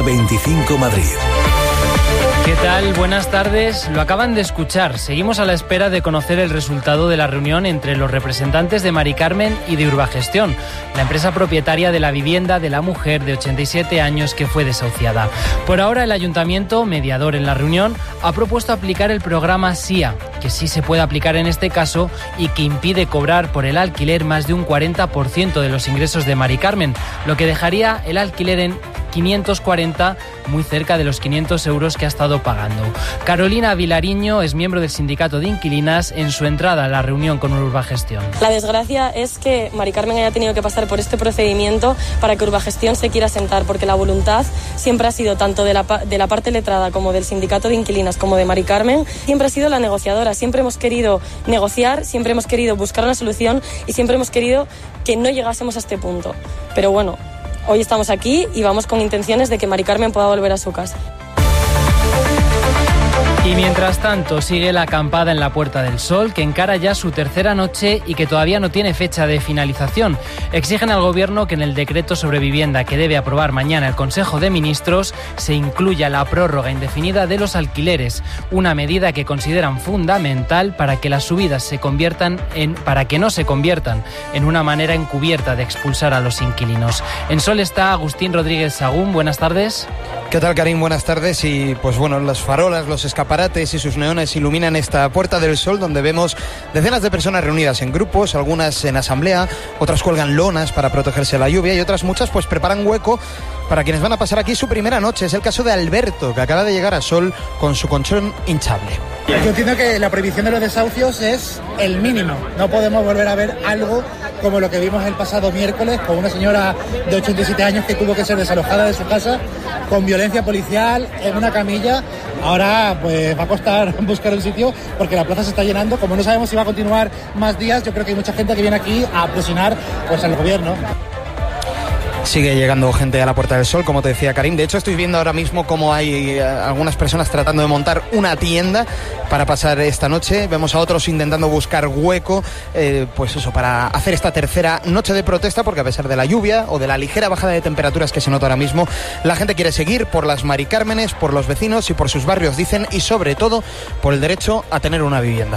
25 Madrid. ¿Qué tal? Buenas tardes. Lo acaban de escuchar. Seguimos a la espera de conocer el resultado de la reunión entre los representantes de Mari Carmen y de Urbagestión, la empresa propietaria de la vivienda de la mujer de 87 años que fue desahuciada. Por ahora, el ayuntamiento, mediador en la reunión, ha propuesto aplicar el programa SIA, que sí se puede aplicar en este caso y que impide cobrar por el alquiler más de un 40% de los ingresos de Mari Carmen, lo que dejaría el alquiler en 540, muy cerca de los 500 euros que ha estado pagando. Carolina Vilariño es miembro del sindicato de inquilinas en su entrada a la reunión con Urbagestión. La desgracia es que Mari Carmen haya tenido que pasar por este procedimiento para que Urbagestión se quiera sentar, porque la voluntad siempre ha sido tanto de la parte letrada como del sindicato de inquilinas como de Mari Carmen, siempre ha sido la negociadora. Siempre hemos querido negociar, siempre hemos querido buscar una solución y siempre hemos querido que no llegásemos a este punto. Pero bueno, hoy estamos aquí y vamos con intenciones de que Mari Carmen pueda volver a su casa. Y mientras tanto sigue la acampada en la Puerta del Sol, que encara ya su tercera noche y que todavía no tiene fecha de finalización. Exigen al Gobierno que en el decreto sobre vivienda que debe aprobar mañana el Consejo de Ministros se incluya la prórroga indefinida de los alquileres, una medida que consideran fundamental para que las subidas para que no se conviertan en una manera encubierta de expulsar a los inquilinos. En Sol está Agustín Rodríguez Sagún. Buenas tardes. ¿Qué tal, Karim? Buenas tardes. Y pues bueno, las farolas, los escaparates y sus neones iluminan esta Puerta del Sol, donde vemos decenas de personas reunidas en grupos, algunas en asamblea, otras cuelgan lonas para protegerse de la lluvia y otras muchas pues preparan hueco para quienes van a pasar aquí su primera noche. Es el caso de Alberto, que acaba de llegar a Sol con su colchón hinchable. Yo entiendo que la prohibición de los desahucios es el mínimo. No podemos volver a ver algo como lo que vimos el pasado miércoles con una señora de 87 años que tuvo que ser desalojada de su casa con violencia policial en una camilla. Ahora pues va a costar buscar el sitio porque la plaza se está llenando. Como no sabemos si va a continuar más días, yo creo que hay mucha gente que viene aquí a presionar pues al gobierno. Sigue llegando gente a la Puerta del Sol, como te decía Karim. De hecho, estoy viendo ahora mismo cómo hay algunas personas tratando de montar una tienda para pasar esta noche. Vemos a otros intentando buscar hueco, pues eso, para hacer esta tercera noche de protesta, porque a pesar de la lluvia o de la ligera bajada de temperaturas que se nota ahora mismo, la gente quiere seguir por las Mari Cármenes, por los vecinos y por sus barrios, dicen, y sobre todo por el derecho a tener una vivienda.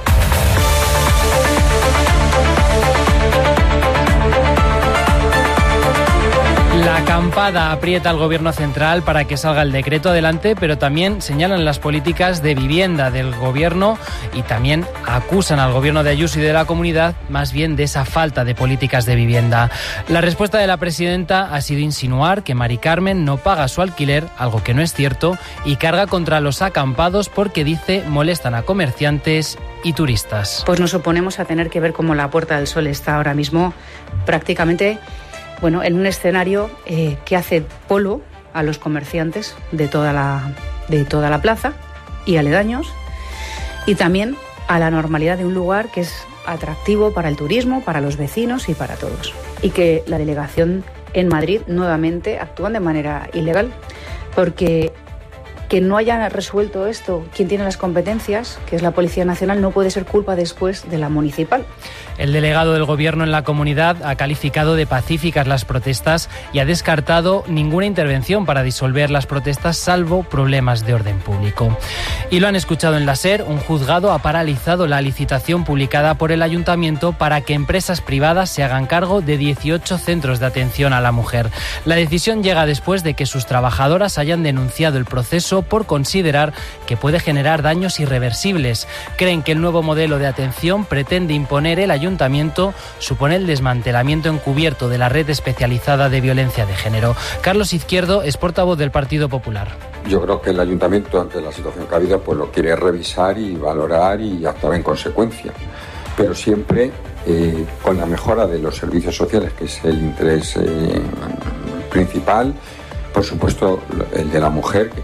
La acampada aprieta al Gobierno central para que salga el decreto adelante, pero también señalan las políticas de vivienda del Gobierno y también acusan al Gobierno de Ayuso y de la Comunidad más bien de esa falta de políticas de vivienda. La respuesta de la presidenta ha sido insinuar que Mari Carmen no paga su alquiler, algo que no es cierto, y carga contra los acampados porque, dice, molestan a comerciantes y turistas. Pues nos oponemos a tener que ver cómo la Puerta del Sol está ahora mismo prácticamente en un escenario que hace polo a los comerciantes de toda la plaza y aledaños, y también a la normalidad de un lugar que es atractivo para el turismo, para los vecinos y para todos. Y que la delegación en Madrid nuevamente actúan de manera ilegal, porque que no hayan resuelto esto quien tiene las competencias, que es la Policía Nacional, no puede ser culpa después de la municipal. El delegado del Gobierno en la comunidad ha calificado de pacíficas las protestas y ha descartado ninguna intervención para disolver las protestas, salvo problemas de orden público. Y lo han escuchado en la SER, un juzgado ha paralizado la licitación publicada por el Ayuntamiento para que empresas privadas se hagan cargo de 18 centros de atención a la mujer. La decisión llega después de que sus trabajadoras hayan denunciado el proceso por considerar que puede generar daños irreversibles. Creen que el nuevo modelo de atención pretende imponer el Ayuntamiento, supone el desmantelamiento encubierto de la red especializada de violencia de género. Carlos Izquierdo es portavoz del Partido Popular. Yo creo que el Ayuntamiento, ante la situación que ha habido, pues lo quiere revisar y valorar y actuar en consecuencia, pero siempre con la mejora de los servicios sociales, que es el interés principal, por supuesto el de la mujer,